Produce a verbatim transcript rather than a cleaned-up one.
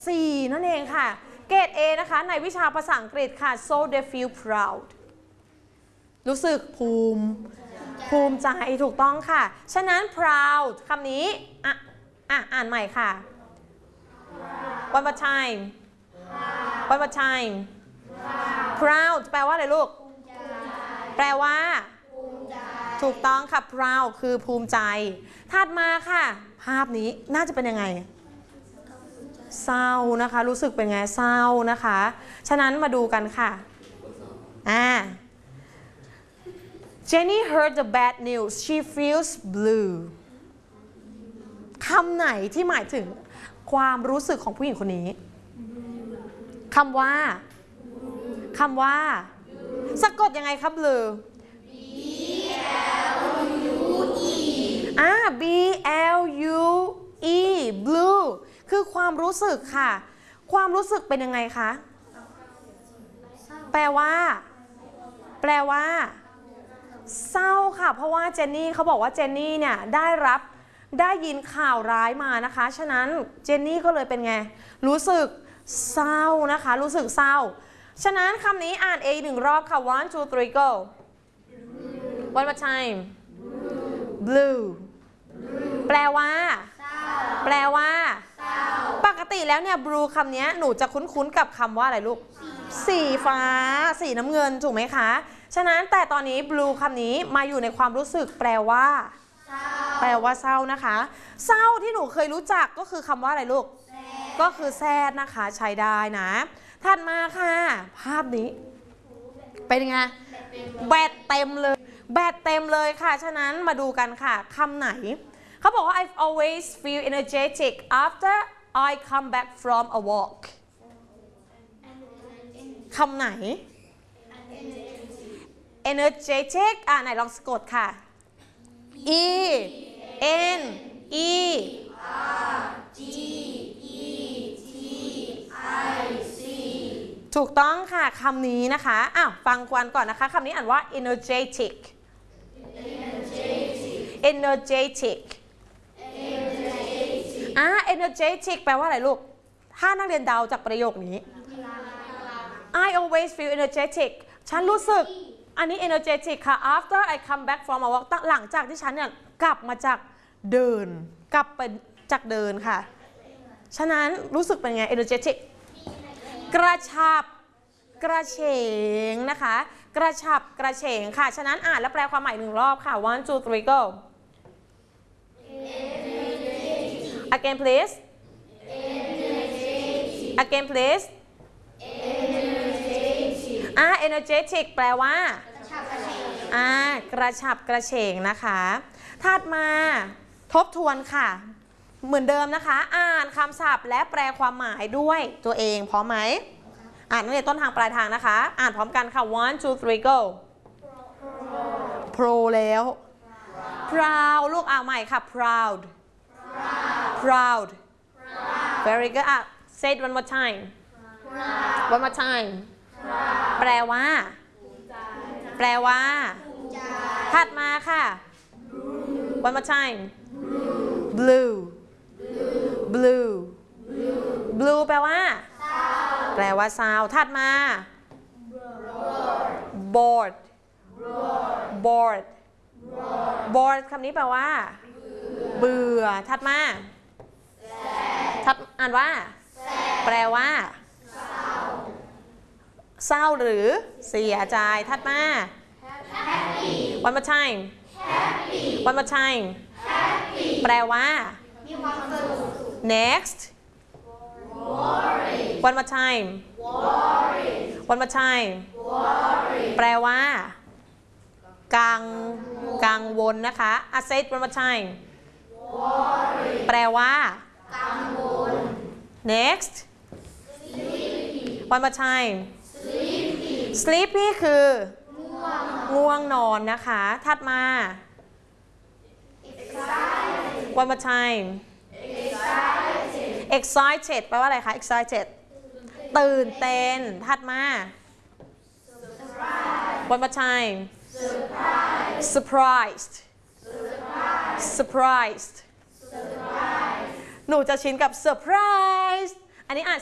สี่นั่นเองค่ะเกรด A นะคะในวิชาภาษาอังกฤษค่ะ so they feel proud รู้สึกภูมิภูมิใจถูกต้องค่ะฉะนั้น proud คำนี้อ่ะอ่ะอ่านใหม่ค่ะ one more time one more time proud แปลว่าอะไรลูกแปลว่าถูกต้องค่ะ proud คือภูมิใจถัดมาค่ะภาพนี้น่าจะเป็นยังไงเศร้านะคะรู้สึกเป็นไงเศร้านะคะฉะนั้นมาดูกันค่ะอ่า Jenny heard the bad news she feels blue คำไหนที่หมายถึงความรู้สึกของผู้หญิงคนนี้คำว่าคำว่าสะกดยังไงครับ blue B L U E อ่า B L U E blue คือความรู้สึกค่ะความรู้สึกเป็นยังไงคะแปลว่าแปลว่าเศร้าค่ะเพราะว่าเจนนี่เขาบอกว่าเจนนี่เนี่ยได้รับได้ยินข่าวร้ายมานะคะฉะนั้นเจนนี่ก็เลยเป็นไงรู้สึกเศร้านะคะรู้สึกเศร้าฉะนั้นคำนี้อ่านเองหนึ่งรอบค่ะ one two three go one more time blue แปลว่าแปลว่าปกติแล้วเนี่ย blue คำนี้หนูจะคุ้นๆกับคำว่าอะไรลูกสีฟ้าสีน้ำเงินถูกไหมคะฉะนั้นแต่ตอนนี้ blue คำนี้มาอยู่ในความรู้สึกแปลว่าแปลว่าเศร้านะคะเศร้าที่หนูเคยรู้จักก็คือคำว่าอะไรลูกก็คือแซดนะคะใช้ได้นะถัดมาค่ะภาพนี้เป็นไงแบตเต็มเลยแบตเต็มเลยค่ะฉะนั้นมาดูกันค่ะคำไหนเขาบอกว่า I've always feel energetic after I come back from a walk คำไหน energetic อ่ะไหนลองสะกดค่ะ E N E R G E T I C ถูกต้องค่ะคำนี้นะคะอ้าวฟังกันก่อนนะคะคำนี้อ่านว่า energetic energetic อ่า energetic แปลว่าอะไรลูกถ้านักเรียนเดาจากประโยคนี้ I always feel energetic ฉันรู้สึกอันนี้ energetic ค่ะ after I come back from a walk หลังจากที่ฉันเนี่ยกลับมาจากเดินกลับไปจากเดินค่ะฉะนั้นรู้สึกเป็นไง energetic กระชับกระเฉงนะคะกระชับกระเฉงค่ะฉะนั้นอ่านและแปลความหมายหนึ่งรอบค่ะ one two three go again please again please อ่า energetic แปลว่าอ่ากระชับกระเฉงนะคะถัดมาทบทวนค่ะเหมือนเดิมนะคะอ่านคำศัพท์และแปลความหมายด้วยตัวเองพร้อมไหมอ่านตั้งแต่ต้นทางปลายทางนะคะอ่านพร้อมกันค่ะ one two three go pro แล้ว proud ลูกอ่านใหม่ค่ะ proud proud very good อ่ะ say it one more time one more time แปลว่าแปลว่าถัดมาค่ะ one more time blue blue blue แปลว่าแปลว่าเศร้าถัดมา bored bored bored คำนี้แปลว่าเบื่อถัดมาถัดอ่านว่าแปลว่าเศร้าหรือเสียใจถัดมา one more time one more time แปลว่า next one more time one more time แปลว่ากังกังวลนะคะ I say it one more time แปลว่าnext one more time sleepy คือง่วงนอนนะคะถัดมา one more time excited แปลว่าอะไรคะ excited ตื่นเต้นถัดมา one more time surprised surprised หนูจะชินกับ surprise อันนี้อ่าน